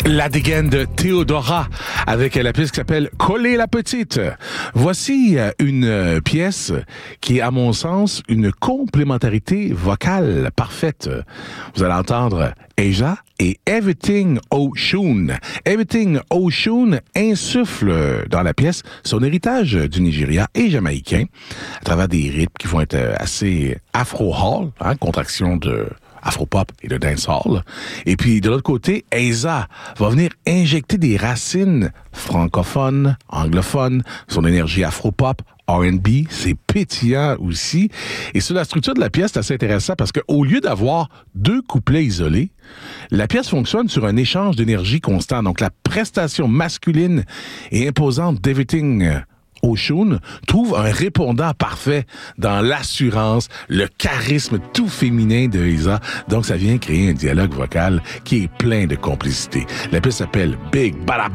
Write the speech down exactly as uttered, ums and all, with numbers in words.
La dégaine de Théodora avec la pièce qui s'appelle « Coller la petite ». Voici une pièce qui est, à mon sens, une complémentarité vocale parfaite. Vous allez entendre Aja et Everything Oshun. Everything Oshun insuffle dans la pièce son héritage du Nigeria et jamaïcain à travers des rythmes qui vont être assez afro-hall, hein, contraction de afro-pop et de dancehall. Et puis, de l'autre côté, Aza va venir injecter des racines francophones, anglophones, son énergie afro-pop, R and B, c'est pétillant aussi. Et sur la structure de la pièce, c'est assez intéressant parce qu'au lieu d'avoir deux couplets isolés, la pièce fonctionne sur un échange d'énergie constant. Donc, la prestation masculine et imposante d'Everything Oshun trouve un répondant parfait dans l'assurance, le charisme tout féminin de Aza. Donc, ça vient créer un dialogue vocal qui est plein de complicité. La pièce s'appelle Big Bada Boom.